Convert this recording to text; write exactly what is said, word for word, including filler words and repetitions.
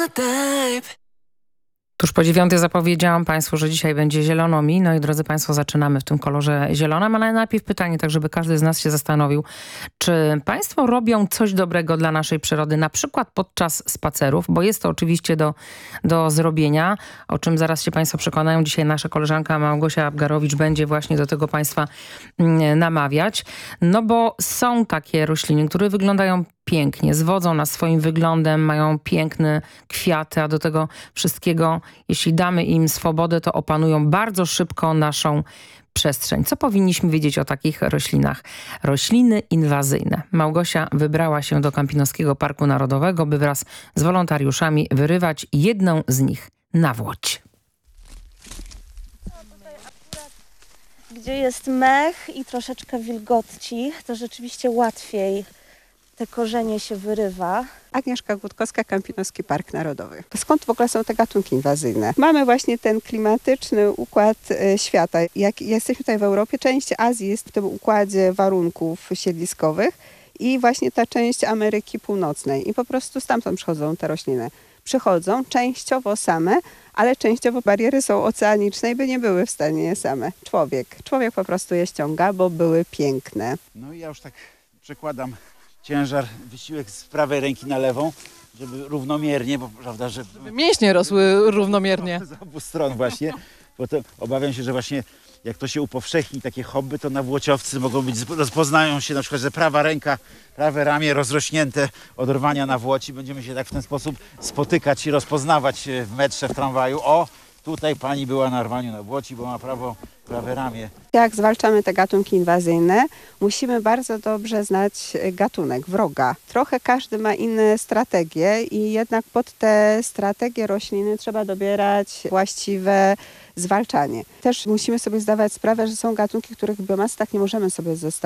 Tuż po dziewiątej zapowiedziałam Państwu, że dzisiaj będzie zielono mi. No i drodzy Państwo, zaczynamy w tym kolorze zielonym, ale najpierw pytanie, tak żeby każdy z nas się zastanowił, czy Państwo robią coś dobrego dla naszej przyrody, na przykład podczas spacerów, bo jest to oczywiście do, do zrobienia, o czym zaraz się Państwo przekonają. Dzisiaj nasza koleżanka Małgosia Abgarowicz będzie właśnie do tego Państwa namawiać. No bo są takie rośliny, które wyglądają pięknie, zwodzą nas swoim wyglądem, mają piękne kwiaty, a do tego wszystkiego, jeśli damy im swobodę, to opanują bardzo szybko naszą przestrzeń. Co powinniśmy wiedzieć o takich roślinach? Rośliny inwazyjne. Małgosia wybrała się do Kampinoskiego Parku Narodowego, by wraz z wolontariuszami wyrywać jedną z nich na Włodź. Gdzie jest mech i troszeczkę wilgoci, to rzeczywiście łatwiej te korzenie się wyrywa. Agnieszka Gutkowska, Kampinoski Park Narodowy. Skąd w ogóle są te gatunki inwazyjne? Mamy właśnie ten klimatyczny układ e, świata. Jak jesteśmy tutaj w Europie, część Azji jest w tym układzie warunków siedliskowych i właśnie ta część Ameryki Północnej. I po prostu stamtąd przychodzą te rośliny. Przychodzą częściowo same, ale częściowo bariery są oceaniczne i by nie były w stanie je same. Człowiek. Człowiek po prostu je ściąga, bo były piękne. No i ja już tak przekładam ciężar, wysiłek z prawej ręki na lewą, żeby równomiernie, bo prawda, że... Żeby mięśnie rosły równomiernie. Z obu stron właśnie, bo to obawiam się, że właśnie jak to się upowszechni, takie hobby, to nawłociowcy mogą być, rozpoznają się na przykład, że prawa ręka, prawe ramię rozrośnięte od rwania nawłoci. Będziemy się tak w ten sposób spotykać i rozpoznawać w metrze, w tramwaju. O, tutaj pani była na rwaniu nawłoci, bo ma prawo, prawe ramię. Jak zwalczamy te gatunki inwazyjne, musimy bardzo dobrze znać gatunek, wroga. Trochę każdy ma inne strategie i jednak pod te strategie rośliny trzeba dobierać właściwe zwalczanie. Też musimy sobie zdawać sprawę, że są gatunki, których biomasy tak nie możemy sobie zostawić.